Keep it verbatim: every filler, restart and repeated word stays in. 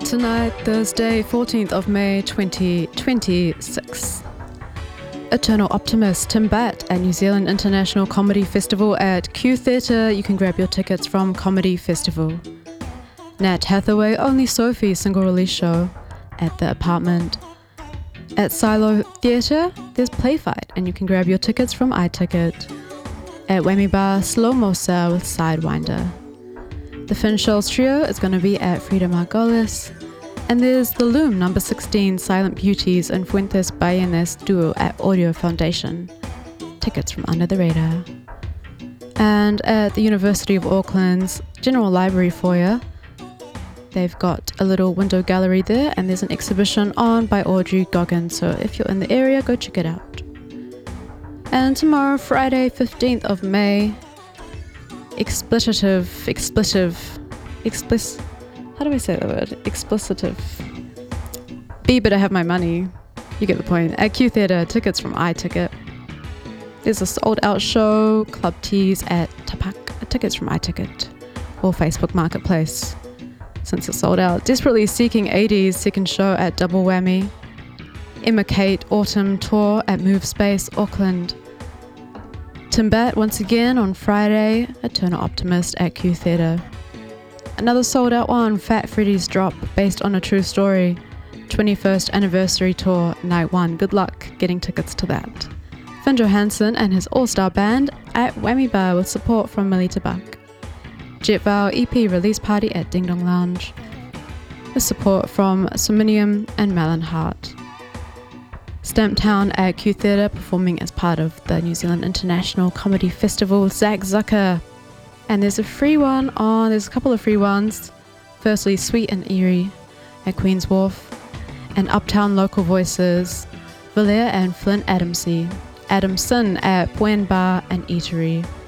Tonight, Thursday, fourteenth of May, twenty twenty-six. Eternal Optimist, Tim Batt at New Zealand International Comedy Festival at Q Theatre. You can grab your tickets from Comedy Festival. Nat Hathaway, Only Sophie single release show at The Apartment. At Silo Theatre, there's Play Fight, and you can grab your tickets from iTicket. At Whammy Bar, Slow Mo Cell with Sidewinder. The Finchels Trio is going to be at Frida Margolis. And there's The Loom, number sixteen, Silent Beauties and Fuentes Bayanes duo at Audio Foundation. Tickets from Under the Radar. And at the University of Auckland's General Library foyer, they've got a little window gallery there, and there's an exhibition on by Audrey Goggins, so if you're in the area, go check it out. And tomorrow, Friday, fifteenth of May, explicitive, expletive, explicit, how do I say that word? Explicitive. Be better have my money. You get the point. At Q Theatre, tickets from iTicket. There's a sold out show, Club Tees at Tapak, tickets from iTicket or Facebook Marketplace. Since it's sold out. Desperately Seeking eighties, second show at Double Whammy. Emma Kate Autumn Tour at Move Space, Auckland. Tim Batt once again on Friday, Eternal Optimist at Q Theatre. Another sold out one, Fat Freddy's Drop, based on a true story. twenty-first anniversary tour, night one. Good luck getting tickets to that. Finn Johansson and his all-star band at Whammy Bar with support from Millie Tabak. Jet Vow E P release party at Ding Dong Lounge with support from Somnium and Malin Hart. Stamptown at Q Theatre performing as part of the New Zealand International Comedy Festival with Zach Zucker. And there's a free one on, there's a couple of free ones. Firstly, Sweet and Eerie at Queen's Wharf, and Uptown Local Voices, Valère and Flint Adamsey, Adamson at Buen Bar and Eatery.